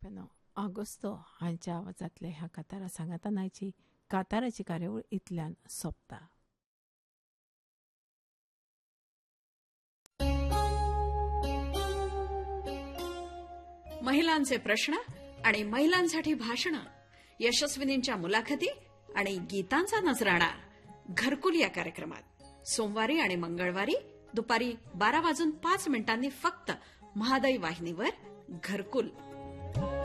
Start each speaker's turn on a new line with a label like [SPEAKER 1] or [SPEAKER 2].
[SPEAKER 1] श्रोत्यांनो, ऑगस्टो हांच्या आवाजांतले ह्या कातारां सांगातानाची काताराची कार्यावळ इतल्यान सोंपता.
[SPEAKER 2] महिलांचे प्रश्न आणि महिलांसाठी भाषण, यशस्विनींच्या मुलाखती आणि गीतांचा नजराणा घरकुल या कार्यक्रमात सोमवारी आणि मंगळवारी दुपारी 12:05 फक्त महादाई वाहिनीवर घरकुल.